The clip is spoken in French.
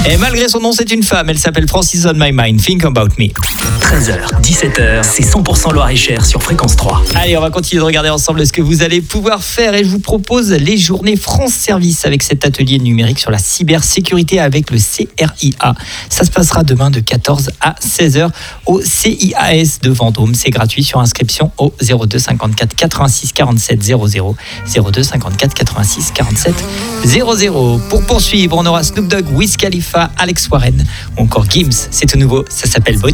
Et malgré son nom, c'est une femme. Elle s'appelle Francis on My Mind. Think About Me. 13h, 17h, c'est 100% Loir-et-Cher sur Fréquence 3. Allez, on va continuer de regarder ensemble ce que vous allez pouvoir faire. Et je vous propose les journées France Service avec cet atelier numérique sur la cybersécurité avec le CRIA. Ça se passera demain de 14 à 16h au CIAS de Vendôme. C'est gratuit sur inscription au 02 54 86 47 00. 02 54 86 47 00. Pour poursuivre, on aura Snoop Dogg, Wiz Khalifa, Alex Warren ou encore Gims. C'est tout nouveau, ça s'appelle Bonnie.